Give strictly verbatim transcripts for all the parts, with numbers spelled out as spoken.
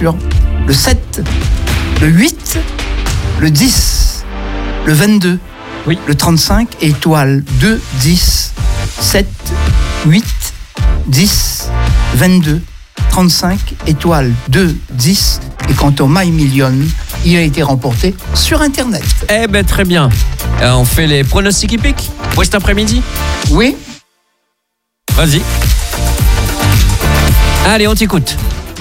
sur le sept, le huit, le dix, le vingt-deux, oui. le trente-cinq, étoile deux, dix, sept, huit, dix, vingt-deux, trente-cinq, étoile deux, dix. Et quant au My Million, il a été remporté sur Internet. Eh ben très bien. Euh, on fait les pronostics hippiques pour cet après-midi? Oui. Vas-y. Allez, on t'écoute.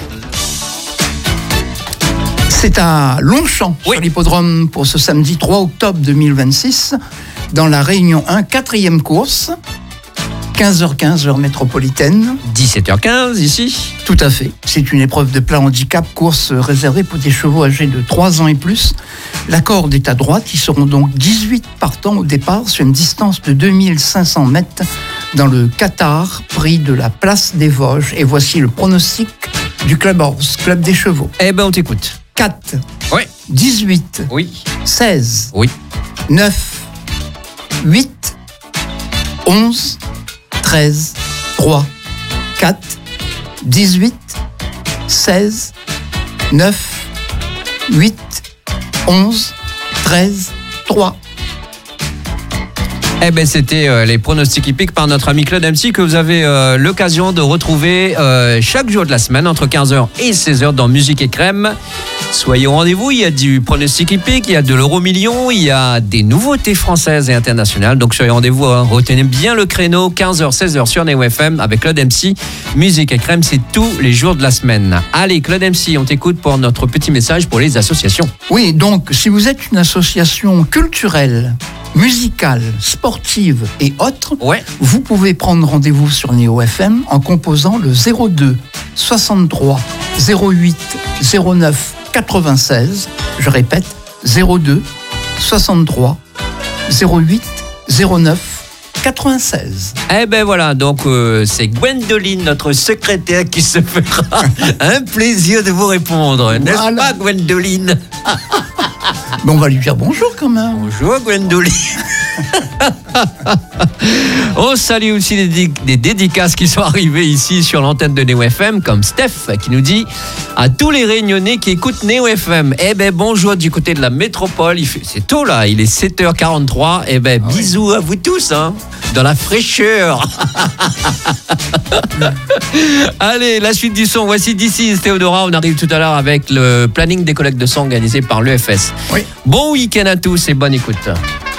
C'est à Longchamp, oui. sur l'hippodrome pour ce samedi trois octobre deux mille vingt-six, dans la Réunion un, quatrième course, quinze heures quinze, heure métropolitaine. dix-sept heures quinze ici. Tout à fait. C'est une épreuve de plat handicap, course réservée pour des chevaux âgés de trois ans et plus. La corde est à droite. Ils seront donc dix-huit partants au départ sur une distance de deux mille cinq cents mètres dans le Qatar, prix de la place des Vosges. Et voici le pronostic du Club Horse, Club des chevaux. Eh ben on t'écoute. quatre, Oui. dix-huit, Oui. seize, Oui. neuf, huit, onze, treize, trois, quatre, dix-huit, seize, neuf, huit, onze, treize, trois. Eh ben c'était euh, les pronostics hippiques par notre ami Claude M C que vous avez euh, l'occasion de retrouver euh, chaque jour de la semaine entre quinze heures et seize heures dans Musique et Crème. Soyez au rendez-vous, il y a du pronostic hippique, il y a de l'euro million, il y a des nouveautés françaises et internationales. Donc soyez au rendez-vous, hein. Retenez bien le créneau quinze heures seize heures sur Neo F M avec Claude M C. Musique et Crème, c'est tous les jours de la semaine. Allez Claude M C, on t'écoute pour notre petit message pour les associations. Oui, donc si vous êtes une association culturelle, musicale, sportive et autres, ouais. vous pouvez prendre rendez-vous sur Neo F M en composant le zéro deux, soixante-trois, zéro huit, zéro neuf, quatre-vingt-seize. Je répète, zéro deux, soixante-trois, zéro huit, zéro neuf, quatre-vingt-seize. Eh ben voilà, donc euh, c'est Gwendoline, notre secrétaire, qui se fera un plaisir de vous répondre. N'est-ce Voilà. pas, Gwendoline? Bon, on va lui dire bonjour quand même. Bonjour, Gwendoline. On salue aussi des, dé- des dédicaces qui sont arrivées ici sur l'antenne de Neo F M, comme Steph qui nous dit à tous les Réunionnais qui écoutent Neo F M, eh ben bonjour du côté de la métropole, il fait, c'est tôt là, il est sept heures quarante-trois, eh ben Ah bisous oui. à vous tous, hein, dans la fraîcheur. Allez, la suite du son, voici d'ici Théodora, on arrive tout à l'heure avec le planning des collectes de sang organisé par l'E F S. Oui. Bon week-end à tous et bonne écoute.